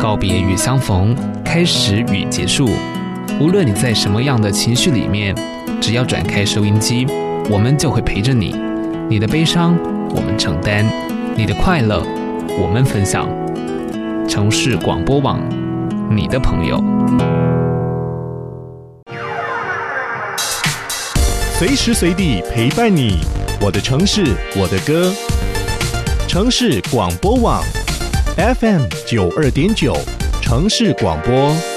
告别与相逢，开始与结束。无论你在什么样的情绪里面，只要转开收音机，我们就会陪着你。你的悲伤，我们承担；你的快乐，我们分享。城市广播网，你的朋友。 随时随地陪伴你，我的城市，我的歌。城市广播网 FM 92.9，城市广播。